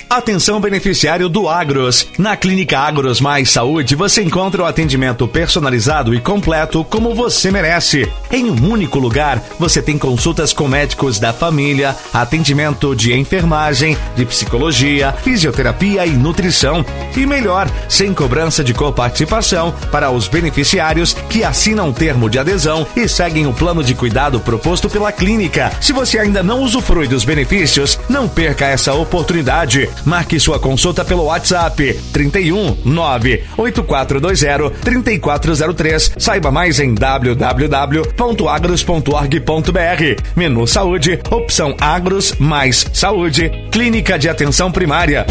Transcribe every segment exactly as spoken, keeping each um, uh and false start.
Atenção beneficiário do Agros. Na Clínica Agros Mais Saúde você encontra o atendimento personalizado e completo como você merece. Em um único lugar você tem consultas com médicos da família, atendimento de enfermagem, de psicologia, fisioterapia e nutrição. E melhor, sem cobrança de coparticipação para os beneficiários que assinam um termo de adesão e seguem o plano de cuidado proposto pela clínica. Se você ainda não usufrui dos benefícios, não perca essa oportunidade. Marque sua consulta pelo WhatsApp trinta e um, nove, oito quatro dois zero, três quatro zero três. Saiba mais em w w w ponto agros ponto org ponto b r. Menu Saúde, opção Agros Mais Saúde, Clínica de Atenção Primária.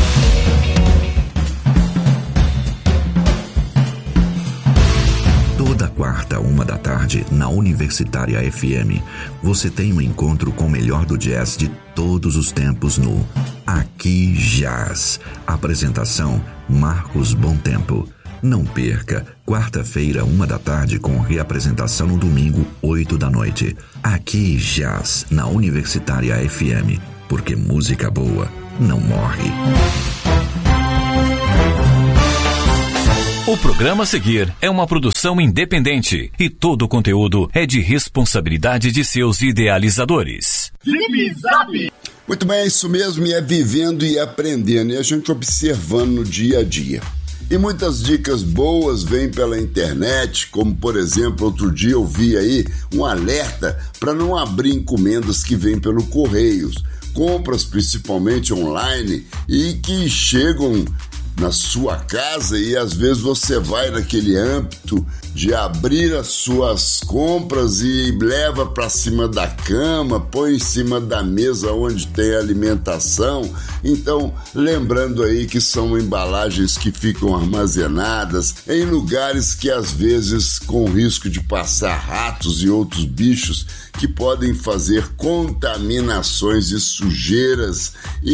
Toda quarta, uma da tarde, na Universitária F M, você tem um encontro com o melhor do jazz de todos os tempos no Aqui Jazz. Apresentação Marcos Bom Tempo. Não perca, quarta-feira, uma da tarde, com reapresentação no domingo, oito da noite. Aqui Jazz, na Universitária F M, porque música boa não morre. O programa a seguir é uma produção independente e todo o conteúdo é de responsabilidade de seus idealizadores. Zip Zap! Muito bem, é isso mesmo, e é vivendo e aprendendo, e a gente observando no dia a dia. E muitas dicas boas vêm pela internet, como por exemplo, outro dia eu vi aí um alerta para não abrir encomendas que vêm pelo Correios, compras principalmente online e que chegam na sua casa e às vezes você vai naquele âmbito de abrir as suas compras e leva para cima da cama, põe em cima da mesa onde tem alimentação. Então, lembrando aí que são embalagens que ficam armazenadas em lugares que às vezes com risco de passar ratos e outros bichos que podem fazer contaminações e sujeiras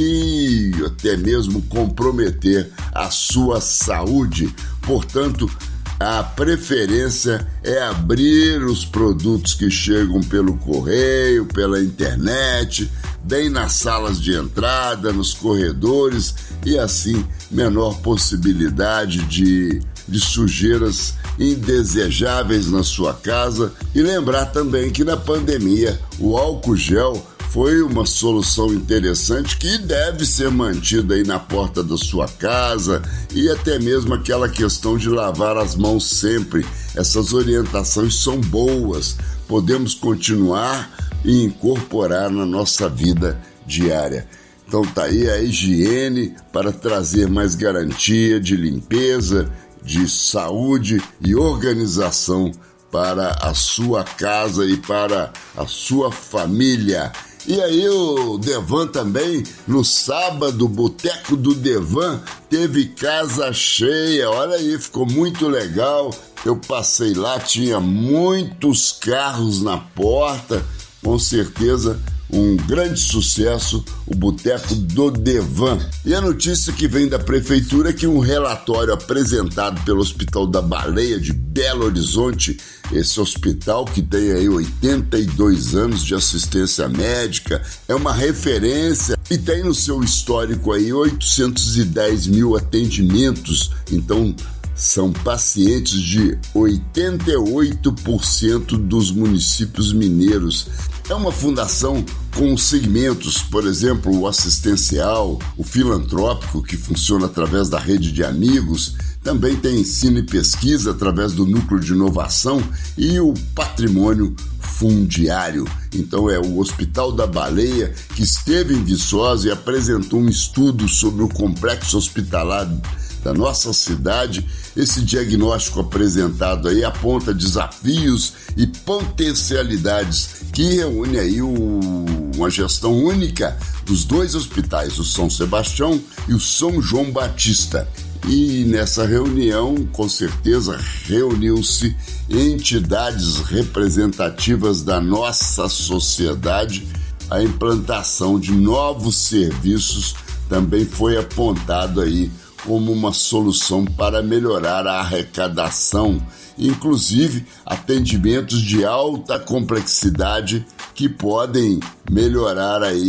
e até mesmo comprometer a sua saúde. Portanto, a preferência é abrir os produtos que chegam pelo correio, pela internet, bem nas salas de entrada, nos corredores, e assim menor possibilidade de, de sujeiras indesejáveis na sua casa. E lembrar também que na pandemia o álcool gel foi uma solução interessante que deve ser mantida aí na porta da sua casa, e até mesmo aquela questão de lavar as mãos sempre. Essas orientações são boas, podemos continuar e incorporar na nossa vida diária. Então tá aí a higiene para trazer mais garantia de limpeza, de saúde e organização para a sua casa e para a sua família. E aí o Devan também, no sábado, Boteco do Devan, teve casa cheia, olha aí, ficou muito legal. Eu passei lá, tinha muitos carros na porta, com certeza um grande sucesso, o Boteco do Devan. E a notícia que vem da prefeitura é que um relatório apresentado pelo Hospital da Baleia de Belo Horizonte, esse hospital que tem aí oitenta e dois anos de assistência médica, é uma referência e tem no seu histórico aí oitocentos e dez mil atendimentos. Então, são pacientes de oitenta e oito por cento dos municípios mineiros. É uma fundação com segmentos, por exemplo, o assistencial, o filantrópico, que funciona através da rede de amigos, também tem ensino e pesquisa através do núcleo de inovação e o patrimônio fundiário. Então é o Hospital da Baleia que esteve em Viçosa e apresentou um estudo sobre o complexo hospitalar da nossa cidade. Esse diagnóstico apresentado aí aponta desafios e potencialidades que reúne aí o, uma gestão única dos dois hospitais, o São Sebastião e o São João Batista. E nessa reunião, com certeza, reuniu-se entidades representativas da nossa sociedade. A implantação de novos serviços também foi apontado aí como uma solução para melhorar a arrecadação, inclusive atendimentos de alta complexidade que podem melhorar aí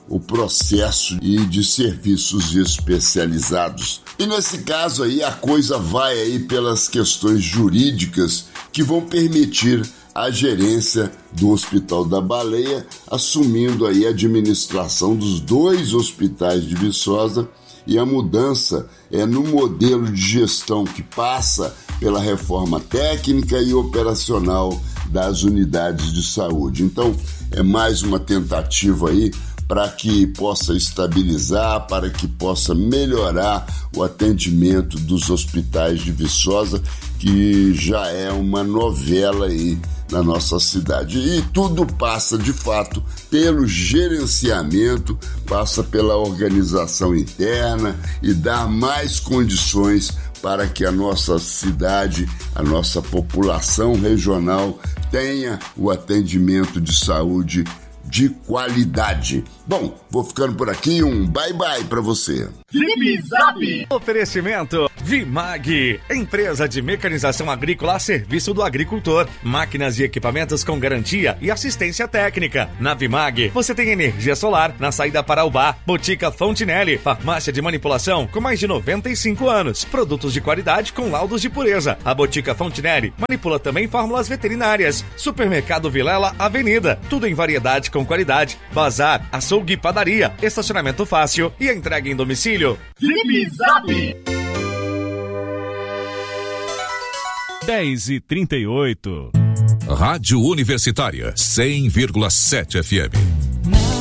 o processo e de serviços especializados. E nesse caso aí a coisa vai aí pelas questões jurídicas que vão permitir a gerência do Hospital da Baleia, assumindo aí a administração dos dois hospitais de Viçosa, e a mudança é no modelo de gestão que passa pela reforma técnica e operacional das unidades de saúde. Então, é mais uma tentativa aí para que possa estabilizar, para que possa melhorar o atendimento dos hospitais de Viçosa, que já é uma novela aí na nossa cidade. E tudo passa, de fato, pelo gerenciamento, passa pela organização interna e dar mais condições para que a nossa cidade, a nossa população regional tenha o atendimento de saúde de qualidade. Bom, vou ficando por aqui, um bye-bye para você. Zip Zap. Oferecimento Vimag, empresa de mecanização agrícola a serviço do agricultor. Máquinas e equipamentos com garantia e assistência técnica. Na Vimag, você tem energia solar na saída para Ubá. Botica Fontinelli, farmácia de manipulação com mais de noventa e cinco anos. Produtos de qualidade com laudos de pureza. A Botica Fontinelli manipula também fórmulas veterinárias. Supermercado Vilela Avenida, tudo em variedade com qualidade. Bazar, açougue e padaria, estacionamento fácil e entrega em domicílio. Zip Zap. dez e trinta e oito. Rádio Universitária, cem vírgula sete F M.